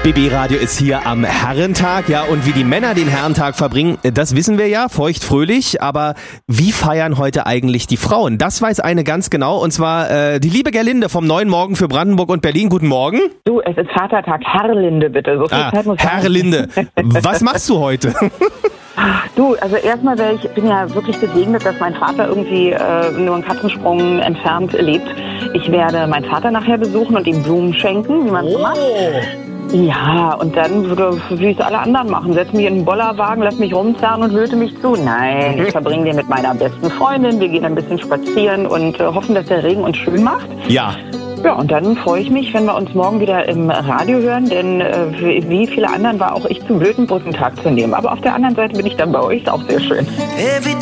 BB Radio ist hier am Herrentag, ja, und wie die Männer den Herrentag verbringen, das wissen wir ja, feuchtfröhlich, aber wie feiern heute eigentlich die Frauen? Das weiß eine ganz genau, und zwar die liebe Gerlinde vom Neuen Morgen für Brandenburg und Berlin. Guten Morgen. Du, es ist Vatertag, Herrlinde bitte, so viel Zeit muss sein. Herrlinde, was machst du heute? Du, also erstmal bin ja wirklich gesegnet, dass mein Vater irgendwie nur einen Katzensprung entfernt lebt. Ich werde meinen Vater nachher besuchen und ihm Blumen schenken, wie man so macht. Ja, und dann würde, wie es alle anderen machen, setz mich in den Bollerwagen, lass mich rumzerren und löte mich zu. Nein, ich verbringe den mit meiner besten Freundin, wir gehen ein bisschen spazieren und hoffen, dass der Regen uns schön macht. Ja. Ja, und dann freue ich mich, wenn wir uns morgen wieder im Radio hören, denn wie viele anderen war auch ich zu blöd, einen Brückentag zu nehmen. Aber auf der anderen Seite bin ich dann bei euch, ist auch sehr schön.